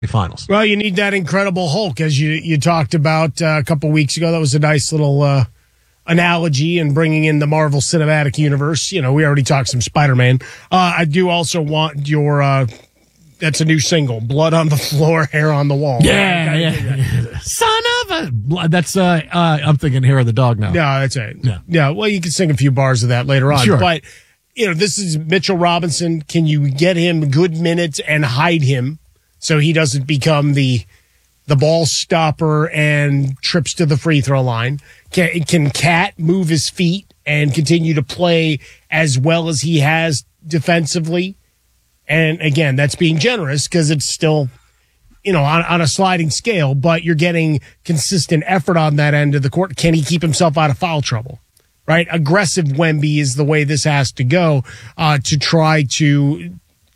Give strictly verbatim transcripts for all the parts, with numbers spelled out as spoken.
Finals. Well, you need that Incredible Hulk, as you, you talked about uh, a couple weeks ago. That was a nice little uh, analogy and bringing in the Marvel Cinematic Universe. You know, we already talked some Spider-Man. Uh, I do also want your, uh, that's a new single, Blood on the Floor, Hair on the Wall. Yeah, yeah. yeah. Son of a, that's, uh, uh, I'm thinking Hair of the Dog now. No, that's it. Yeah. yeah, well, you can sing a few bars of that later on. Sure. But, you know, this is Mitchell Robinson. Can you get him good minutes and hide him so he doesn't become the the ball stopper and trips to the free throw line? Can, can Cat move his feet and continue to play as well as he has defensively? And again, that's being generous because it's still, you know, on, on a sliding scale, but you're getting consistent effort on that end of the court. Can he keep himself out of foul trouble? Right? Aggressive Wemby is the way this has to go uh, to try to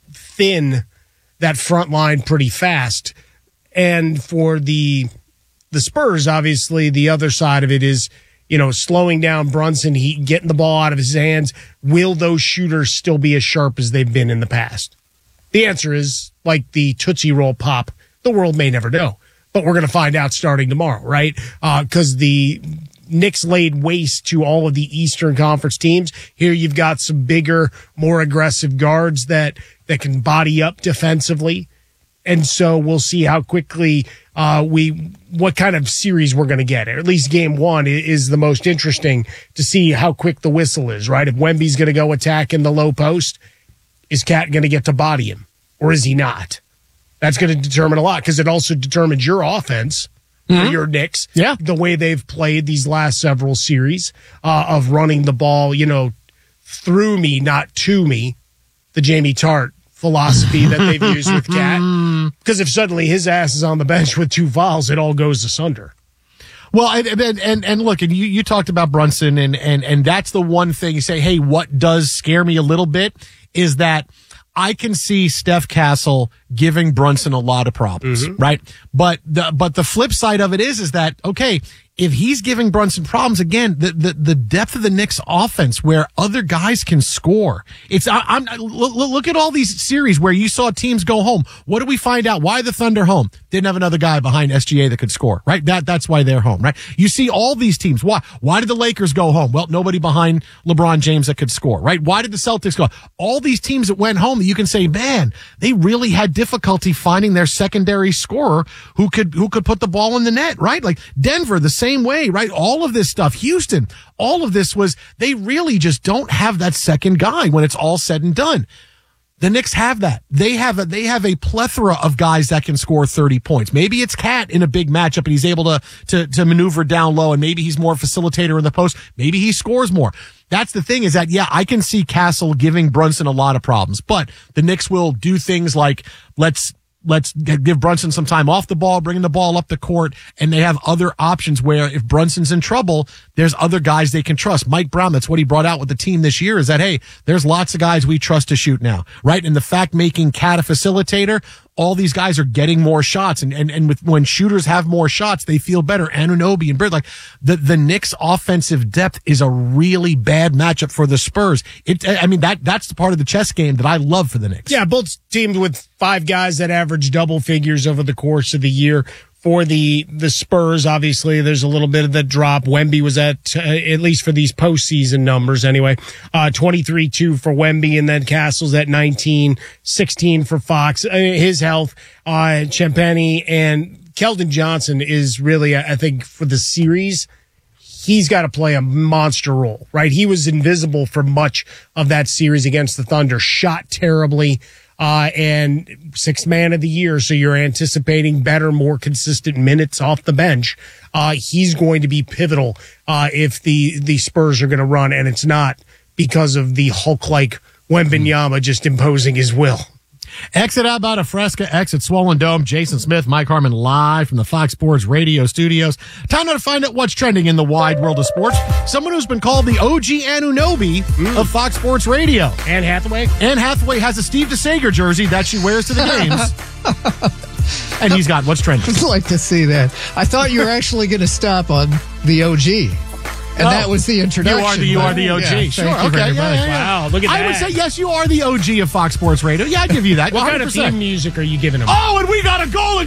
thin that front line pretty fast. And for the the Spurs, obviously, the other side of it is, you know, slowing down Brunson, he getting the ball out of his hands. Will those shooters still be as sharp as they've been in the past? The answer is, like the Tootsie Roll Pop, the world may never know. But we're going to find out starting tomorrow, right? Because uh, the Knicks laid waste to all of the Eastern Conference teams. Here you've got some bigger, more aggressive guards that, that can body up defensively. And so we'll see how quickly uh, we, what kind of series we're going to get. Or at least game one is the most interesting to see how quick the whistle is, right? If Wemby's going to go attack in the low post, is Cat going to get to body him or is he not? That's going to determine a lot because it also determines your offense. Mm-hmm. For your Knicks, yeah, the way they've played these last several series uh, of running the ball, you know, through me, not to me, the Jamie Tart philosophy that they've used with Cat. Because if suddenly his ass is on the bench with two fouls, it all goes asunder. Well, and and and, and look, and you, you talked about Brunson, and, and and that's the one thing you say, hey, what does scare me a little bit is that I can see Steph Castle giving Brunson a lot of problems, mm-hmm. right? But the but the flip side of it is is that, okay, if he's giving Brunson problems, again, the, the, the depth of the Knicks offense where other guys can score. It's, I, I'm, look, look at all these series where you saw teams go home. What do we find out? Why the Thunder home? Didn't have another guy behind S G A that could score, right? That, that's why they're home, right? You see all these teams. Why? Why did the Lakers go home? Well, nobody behind LeBron James that could score, right? Why did the Celtics go? All these teams that went home that you can say, man, they really had difficulty finding their secondary scorer who could, who could put the ball in the net, right? Like Denver, the same way, right? All of this stuff, Houston, all of this was, they really just don't have that second guy when it's all said and done. The Knicks have that. They have a, they have a plethora of guys that can score thirty points. Maybe it's Cat in a big matchup and he's able to, to, to maneuver down low and maybe he's more facilitator in the post. Maybe he scores more. That's the thing is that, yeah, I can see Castle giving Brunson a lot of problems, but the Knicks will do things like, let's, Let's give Brunson some time off the ball, bringing the ball up the court, and they have other options where if Brunson's in trouble, there's other guys they can trust. Mike Brown, that's what he brought out with the team this year, is that, hey, there's lots of guys we trust to shoot now, right? And the fact making Cat a facilitator, all these guys are getting more shots, and and and with, when shooters have more shots, they feel better. Anunoby and Bird, like the the Knicks' offensive depth is a really bad matchup for the Spurs. It, I mean that that's the part of the chess game that I love for the Knicks. Yeah, both teams with five guys that average double figures over the course of the year. For the the Spurs, obviously, there's a little bit of the drop. Wemby was at, uh, at least for these postseason numbers anyway, uh, twenty-three two for Wemby, and then Castle's at nineteen, sixteen for Fox. Uh, his health, uh, Champagny, and Keldon Johnson is really, I think, for the series, he's got to play a monster role, right? He was invisible for much of that series against the Thunder, shot terribly. Uh, and sixth man of the year. So you're anticipating better, more consistent minutes off the bench. Uh, he's going to be pivotal, uh, if the, the Spurs are going to run, and it's not because of the Hulk-like Wembanyama just imposing his will. Exit out about a Fresca, exit Swollen Dome. Jason Smith, Mike Harmon live from the Fox Sports Radio studios. Time now to find out what's trending in the wide world of sports. Someone who's been called the O G Anunoby mm. of Fox Sports Radio. Anne Hathaway. Anne Hathaway has a Steve DeSager jersey that she wears to the games. And he's got what's trending. I'd like to see that. I thought you were actually going to stop on the O G. And Oh. that was the introduction. You are the you are the O G. Yeah, sure. thank you Okay. very Yeah, much. yeah, yeah. Wow, look at I that. would say yes. You are the O G of Fox Sports Radio. Yeah, I'd give you that. What one kind hundred of percent. theme music are you giving him? Oh, and we got a goal.